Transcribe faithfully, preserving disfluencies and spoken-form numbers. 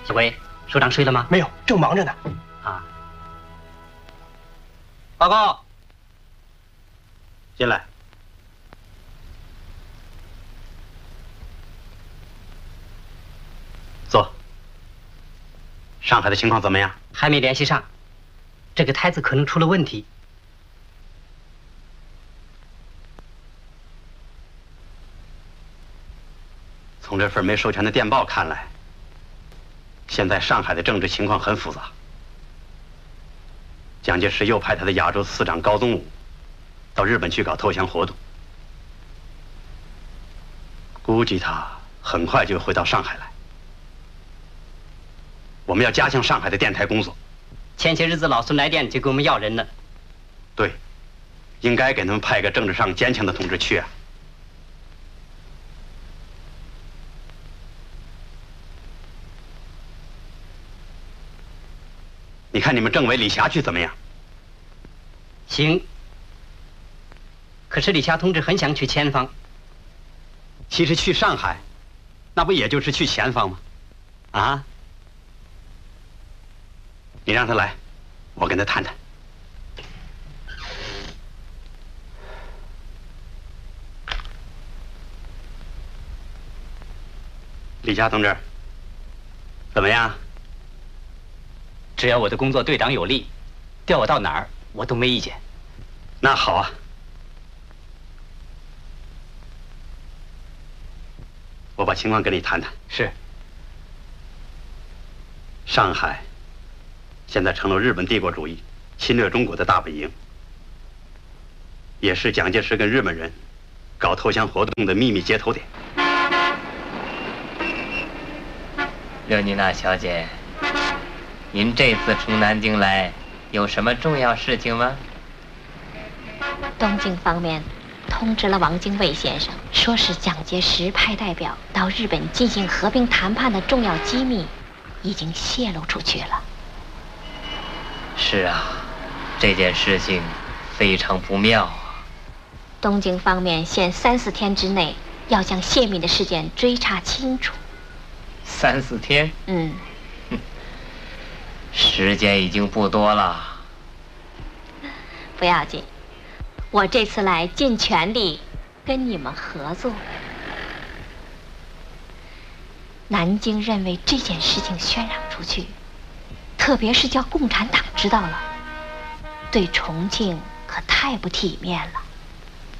小贵，首长睡了吗？ 没有，正忙着呢。 啊。报告。 进来。坐。上海的情况怎么样？ 还没联系上，这个台子可能出了问题。 从这份没授权的电报看来，现在上海的政治情况很复杂。蒋介石又派他的亚洲司长高宗武到日本去搞投降活动，估计他很快就回到上海来。我们要加强上海的电台工作。 前些日子老孙来电就给我们要人了。 对，应该给他们派个政治上坚强的同志去啊。你看你们政委李霞去怎么样？ 行。可是李霞同志很想去前方。 其实去上海，那不也就是去前方吗？啊？你让他来，我跟他谈谈。李霞同志，怎么样？ 只要我的工作对党有利，调我到哪儿我都没意见。 那好啊。我把情况跟你谈谈。 是。 上海现在成了日本帝国主义侵略中国的大本营，也是蒋介石跟日本人搞投降活动的秘密接头点。 刘妮娜小姐，您这次从南京来，有什么重要事情吗？ 东京方面通知了王精卫先生，说是蒋介石派代表到日本进行和平谈判的重要机密已经泄露出去了。 是啊，这件事情非常不妙啊。 东京方面限三四天之内要将泄密的事件追查清楚。 三四天？ 嗯。 时间已经不多了。 不要紧，我这次来尽全力跟你们合作。南京认为这件事情渲染出去，特别是叫共产党知道了，对重庆可太不体面了。